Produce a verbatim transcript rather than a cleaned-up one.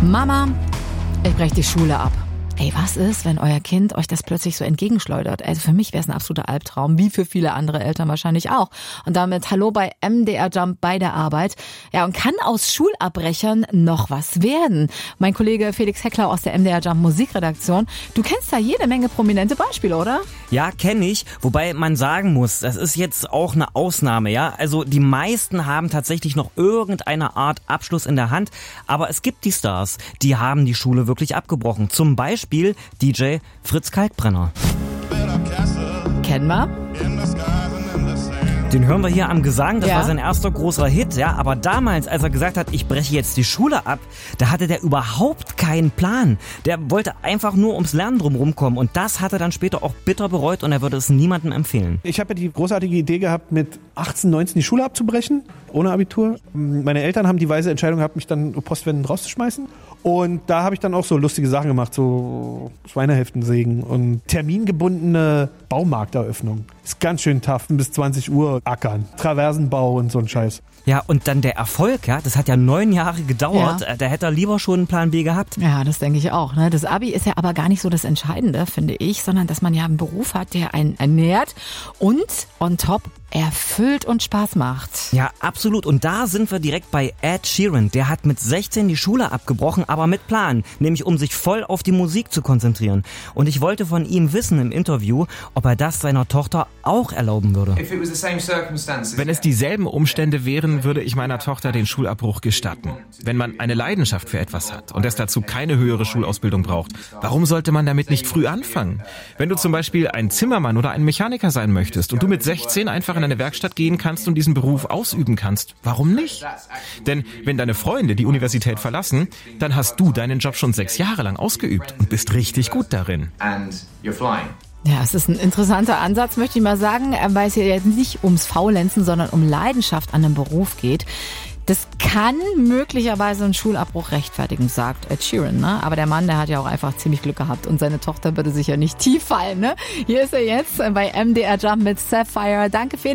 Mama, ich breche die Schule ab. Ey, was ist, wenn euer Kind euch das plötzlich so entgegenschleudert? Also für mich wäre es ein absoluter Albtraum, wie für viele andere Eltern wahrscheinlich auch. Und damit hallo bei M D R Jump bei der Arbeit. Ja, und kann aus Schulabbrechern noch was werden? Mein Kollege Felix Heckler aus der M D R Jump Musikredaktion. Du kennst da jede Menge prominente Beispiele, oder? Ja, kenne ich. Wobei man sagen muss, das ist jetzt auch eine Ausnahme, ja. Also die meisten haben tatsächlich noch irgendeine Art Abschluss in der Hand. Aber es gibt die Stars, die haben die Schule wirklich abgebrochen. Zum Beispiel D J Fritz Kalkbrenner. Kennen wir? Den hören wir hier am Gesang, das Ja. war sein erster großer Hit, ja. Aber damals, als er gesagt hat, ich breche jetzt die Schule ab, da hatte der überhaupt keinen Plan. Der wollte einfach nur ums Lernen drumherum kommen und das hat er dann später auch bitter bereut und er würde es niemandem empfehlen. Ich habe ja die großartige Idee gehabt, mit achtzehn, neunzehn die Schule abzubrechen, ohne Abitur. Meine Eltern haben die weise Entscheidung gehabt, mich dann postwendend rauszuschmeißen. Und da habe ich dann auch so lustige Sachen gemacht, so Schweinehälften sägen und termingebundene Baumarkteröffnung. Ist ganz schön tough, bis zwanzig Uhr ackern, Traversenbau und so ein Scheiß. Ja, und dann der Erfolg, ja, das hat ja neun Jahre gedauert, Ja. da hätte er lieber schon einen Plan B gehabt. Ja, das denke ich auch. Ne? Das Abi ist ja aber gar nicht so das Entscheidende, finde ich, sondern dass man ja einen Beruf hat, der einen ernährt und on top erfüllt und Spaß macht. Ja, absolut. Und da sind wir direkt bei Ed Sheeran. Der hat mit sechzehn die Schule abgebrochen, aber mit Plan. Nämlich um sich voll auf die Musik zu konzentrieren. Und ich wollte von ihm wissen im Interview, ob er das seiner Tochter auch erlauben würde. Wenn es dieselben Umstände wären, würde ich meiner Tochter den Schulabbruch gestatten. Wenn man eine Leidenschaft für etwas hat und es dazu keine höhere Schulausbildung braucht, warum sollte man damit nicht früh anfangen? Wenn du zum Beispiel ein Zimmermann oder ein Mechaniker sein möchtest und du mit sechzehn einfach in eine Werkstatt gehen kannst und diesen Beruf ausüben kannst, warum nicht? Denn wenn deine Freunde die Universität verlassen, dann hast du deinen Job schon sechs Jahre lang ausgeübt und bist richtig gut darin. Ja, es ist ein interessanter Ansatz, möchte ich mal sagen, weil es ja jetzt nicht ums Faulenzen, sondern um Leidenschaft an einem Beruf geht. Das kann möglicherweise einen Schulabbruch rechtfertigen, sagt Ed Sheeran, ne? Aber der Mann, der hat ja auch einfach ziemlich Glück gehabt und seine Tochter würde sicher nicht tief fallen, ne? Hier ist er jetzt bei M D R Jump mit Sapphire. Danke, Felix.